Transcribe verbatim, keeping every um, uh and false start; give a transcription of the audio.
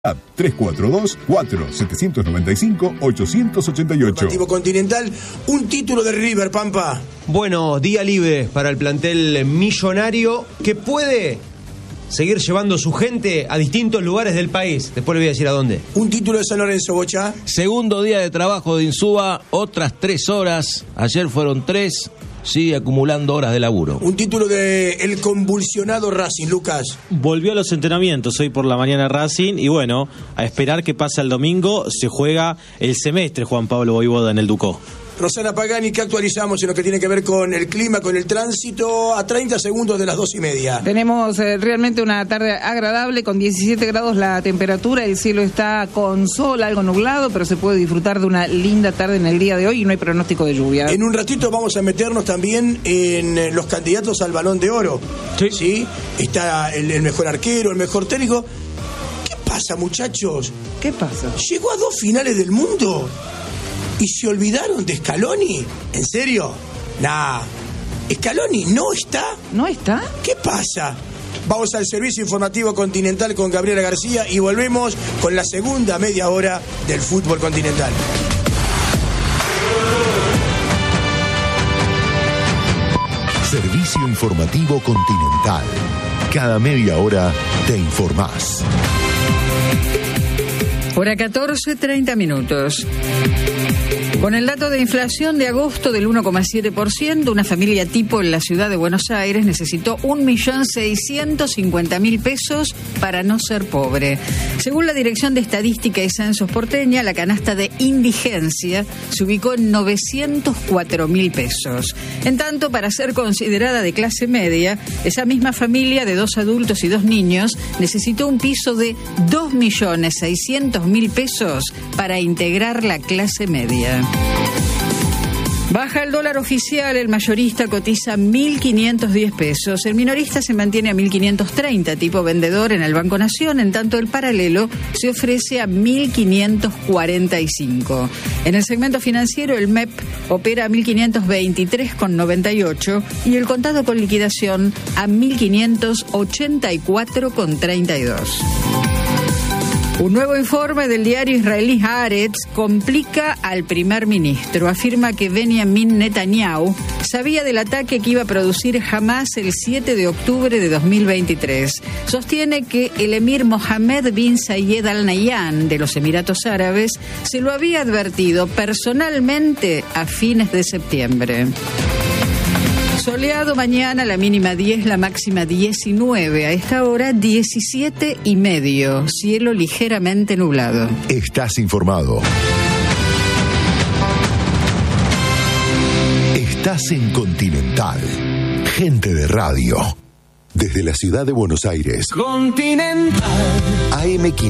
tres cuatro dos, cuatro siete nueve cinco, ocho ocho ocho. Deportivo Continental, un título de River, Pampa. Bueno, día libre para el plantel millonario que puede seguir llevando su gente a distintos lugares del país. Después le voy a decir a dónde. Un título de San Lorenzo, Bocha. Segundo día de trabajo de Insúa, otras tres horas. Ayer fueron tres. Sigue acumulando horas de laburo. Un título de el convulsionado Racing, Lucas. Volvió a los entrenamientos hoy por la mañana Racing y bueno, a esperar que pase el domingo, se juega el semestre Juan Pablo Voivoda en el Ducó. Rosana Pagani, ¿qué actualizamos en lo que tiene que ver con el clima, con el tránsito? A treinta segundos de las dos y media. Tenemos eh, realmente una tarde agradable, con diecisiete grados la temperatura, el cielo está con sol, algo nublado, pero se puede disfrutar de una linda tarde en el día de hoy y no hay pronóstico de lluvia. En un ratito vamos a meternos también en los candidatos al Balón de Oro. Sí. ¿Sí? Está el, el mejor arquero, el mejor técnico. ¿Qué pasa, muchachos? ¿Qué pasa? Llegó a dos finales del mundo. ¿Y se olvidaron de Scaloni? ¿En serio? Nah. ¿Scaloni no está? ¿No está? ¿Qué pasa? Vamos al servicio informativo continental con Gabriela García y volvemos con la segunda media hora del fútbol continental. Servicio informativo continental. Cada media hora te informás. Hora catorce, treinta minutos. Con el dato de inflación de agosto del uno coma siete por ciento, una familia tipo en la ciudad de Buenos Aires necesitó un millón seiscientos cincuenta mil pesos para no ser pobre. Según la Dirección de Estadística y Censos porteña, la canasta de indigencia se ubicó en novecientos cuatro mil pesos. En tanto, para ser considerada de clase media, esa misma familia de dos adultos y dos niños necesitó un piso de dos millones seiscientos mil pesos para integrar la clase media. Baja el dólar oficial, el mayorista cotiza mil quinientos diez pesos, el minorista se mantiene a mil quinientos treinta, tipo vendedor en el Banco Nación, en tanto el paralelo se ofrece a mil quinientos cuarenta y cinco. En el segmento financiero, el M E P opera a mil quinientos veintitrés con noventa y ocho y el contado con liquidación a mil quinientos ochenta y cuatro con treinta y dos. Un nuevo informe del diario israelí Haaretz complica al primer ministro. Afirma que Benjamin Netanyahu sabía del ataque que iba a producir Hamás el siete de octubre de dos mil veintitrés. Sostiene que el emir Mohammed bin Zayed Al Nahyan de los Emiratos Árabes se lo había advertido personalmente a fines de septiembre. Soleado mañana, la mínima diez, la máxima diecinueve. A esta hora, diecisiete y medio. Cielo ligeramente nublado. Estás informado. Estás en Continental. Gente de radio. Desde la ciudad de Buenos Aires. Continental. A M quinientos.